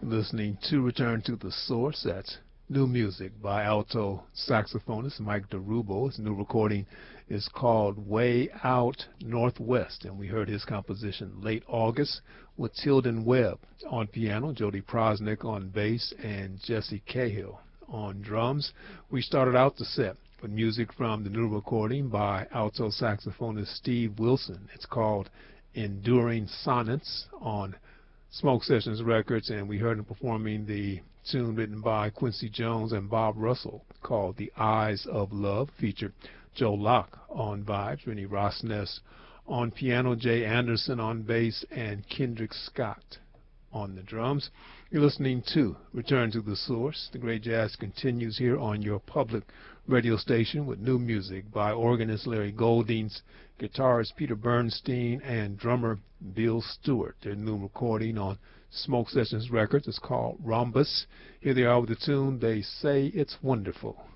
Listening to Return to the Source. That's new music by alto saxophonist Mike DeRubo. His new recording is called Way Out Northwest, and we heard his composition Late August with Tilden Webb on piano, Jody Prosnick on bass, and Jesse Cahill on drums. We started out the set with music from the new recording by alto saxophonist Steve Wilson. It's called Enduring Sonnets on Smoke Sessions Records, and we heard him performing the tune written by Quincy Jones and Bob Russell called The Eyes of Love. Featured Joe Locke on vibes, Rennie Rosnes on piano, Jay Anderson on bass, and Kendrick Scott on the drums. You're listening to Return to the Source. The great jazz continues here on your public radio station with new music by organist Larry Goldings, guitarist Peter Bernstein, and drummer Bill Stewart. Their new recording on Smoke Sessions Records is called Rhombus. Here they are with the tune They Say It's Wonderful.